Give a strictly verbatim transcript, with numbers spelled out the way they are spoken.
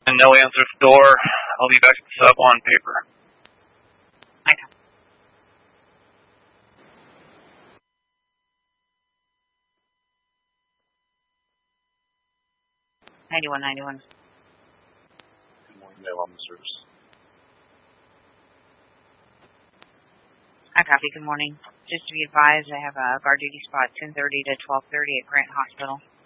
and no answer at the door. I'll be back at the sub on paper. I know. ninety-one ninety-one. Good morning, mail officers. I copy. Good morning. Just to be advised, I have a guard duty spot ten thirty to twelve thirty at Grant Hospital.